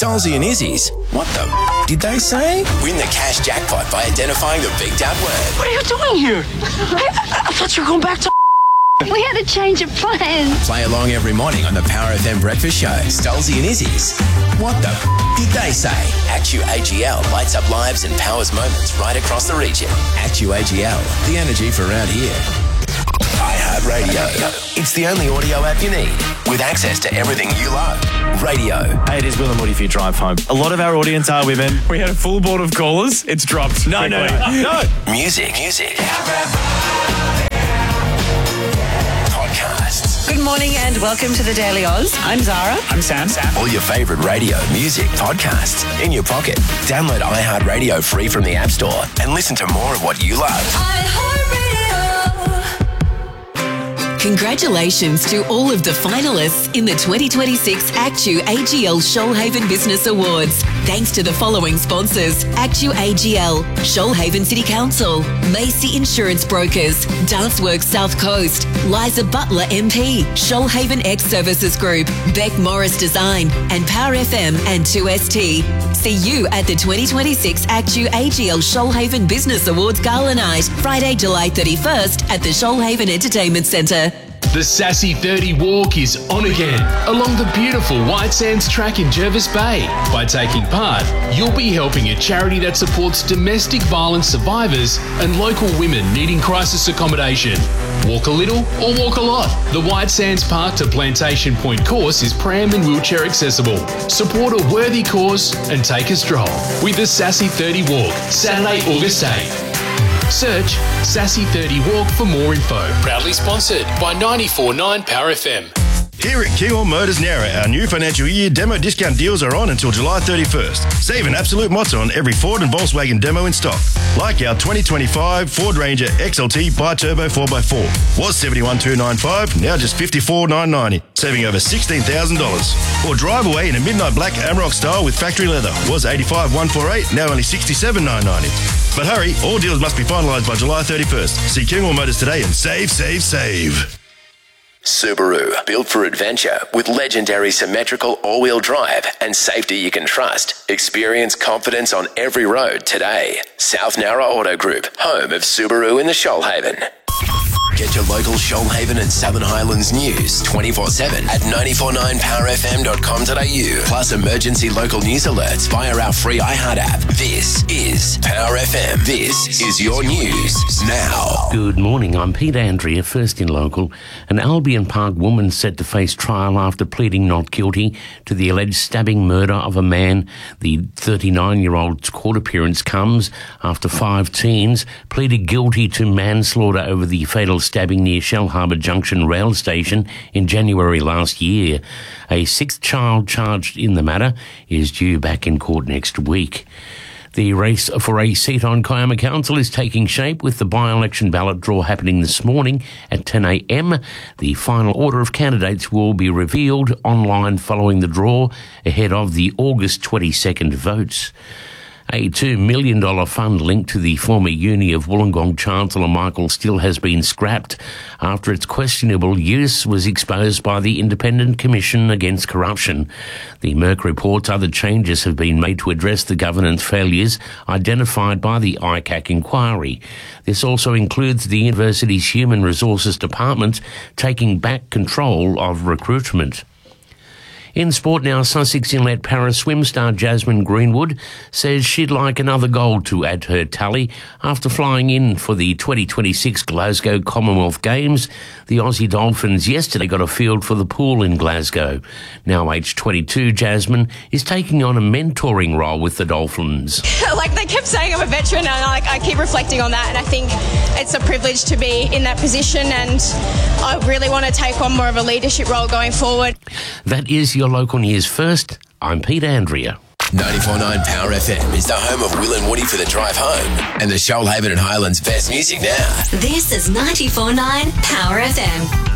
Stolzy and Izzy's What the did they say? Win the cash jackpot by identifying the big dad word. What are you doing here? I thought you were going back to... We had a change of plans. Play along every morning on the Power FM breakfast show. Stolzy and Izzy's What the did they say? Actu AGL lights up lives and powers moments right across the region. Actu AGL, the energy for around here. iHeartRadio. It's the only audio app you need with access to everything you love. Radio. Hey, it is Will and Woody for your drive home. A lot of our audience are women. We had a full board of callers. It's dropped. No. Music. Podcasts. Good morning and welcome to the Daily Oz. I'm Zara. I'm Sam. All your favourite radio, music, podcasts in your pocket. Download iHeartRadio free from the App Store and listen to more of what you love. Congratulations to all of the finalists in the 2026 Actu AGL Shoalhaven Business Awards. Thanks to the following sponsors: Actu AGL, Shoalhaven City Council, Macy Insurance Brokers, Danceworks South Coast, Liza Butler MP, Shoalhaven X Services Group, Beck Morris Design, and Power FM and 2ST. See you at the 2026 Actu AGL Shoalhaven Business Awards Gala Night, Friday, July 31st at the Shoalhaven Entertainment Centre. The Sassy 30 Walk is on again along the beautiful White Sands track in Jervis Bay. By taking part, you'll be helping a charity that supports domestic violence survivors and local women needing crisis accommodation. Walk a little or walk a lot. The White Sands Park to Plantation Point course is pram and wheelchair accessible. Support a worthy cause and take a stroll with the Sassy 30 Walk, Saturday, August 8th. Search Sassy 30 Walk for more info. Proudly sponsored by 94.9 Power FM. Here at Kinghorn Motors Nowra, our new financial year demo discount deals are on until July 31st. Save an absolute mozza on every Ford and Volkswagen demo in stock. Like our 2025 Ford Ranger XLT Bi-Turbo 4x4. Was $71,295, now just $54,990, saving over $16,000. Or drive away in a midnight black Amarok style with factory leather. Was $85,148, now only $67,990. But hurry, all deals must be finalised by July 31st. See Kinghorn Motors today and save. Subaru, built for adventure with legendary symmetrical all-wheel drive and safety you can trust. Experience confidence on every road today. South Nowra Auto Group, home of Subaru in the Shoalhaven. Get your local Shoalhaven and Southern Highlands news 24/7 at 949powerfm.com.au. Plus emergency local news alerts via our free iHeart app. This is Power FM. This is your news now. Good morning, I'm Pete Andrea, first in local. An Albion Park woman set to face trial after pleading not guilty to the alleged stabbing murder of a man. The 39-year-old's court appearance comes after 5 teens pleaded guilty to manslaughter over the fatal stabbing near Shellharbour Junction rail station in January last year. A 6th child charged in the matter is due back in court next week. The race for a seat on Kiama Council is taking shape with the by-election ballot draw happening this morning at 10 a.m. The final order of candidates will be revealed online following the draw ahead of the August 22nd votes. A $2 million fund linked to the former Uni of Wollongong Chancellor Michael Still has been scrapped after its questionable use was exposed by the Independent Commission Against Corruption. The Merc reports other changes have been made to address the governance failures identified by the ICAC inquiry. This also includes the university's Human Resources Department taking back control of recruitment. In sport now, Sussex inlet para swim star Jasmine Greenwood says she'd like another gold to add to her tally after flying in for the 2026 Glasgow Commonwealth Games. The Aussie Dolphins yesterday got a field for the pool in Glasgow. Now aged 22, Jasmine is taking on a mentoring role with the Dolphins. Like they kept saying I'm a veteran, and I keep reflecting on that, and I think it's a privilege to be in that position, and I really want to take on more of a leadership role going forward. That is your local news first. I'm Pete Andrea. 94.9 Power FM is the home of Will and Woody for the drive home and the Shoalhaven and Highlands best music now. This is 94.9 Power FM.